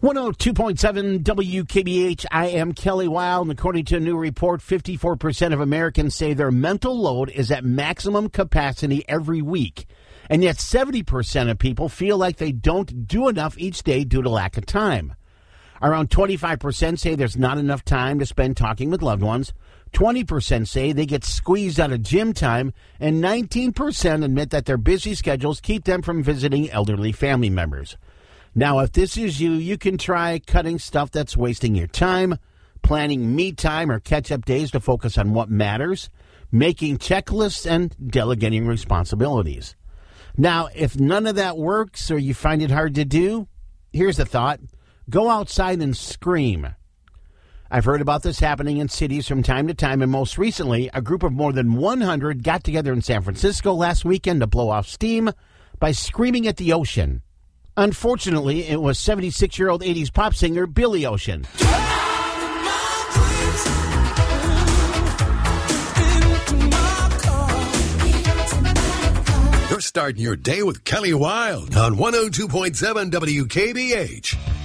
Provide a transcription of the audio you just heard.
102.7 WKBH, I am Kelly Wild, and according to a new report, 54% of Americans say their mental load is at maximum capacity every week. And yet 70% of people feel like they don't do enough each day due to lack of time. Around 25% say there's not enough time to spend talking with loved ones. 20% say they get squeezed out of gym time, and 19% admit that their busy schedules keep them from visiting elderly family members. Now, if this is you, you can try cutting stuff that's wasting your time, planning me time or catch-up days to focus on what matters, making checklists, and delegating responsibilities. Now, if none of that works or you find it hard to do, here's a thought. Go outside and scream. I've heard about this happening in cities from time to time, and most recently, a group of more than 100 got together in San Francisco last weekend to blow off steam by screaming at the ocean. Unfortunately, it was 76-year-old 80s pop singer Billy Ocean. You're starting your day with Kelly Wild on 102.7 WKBH.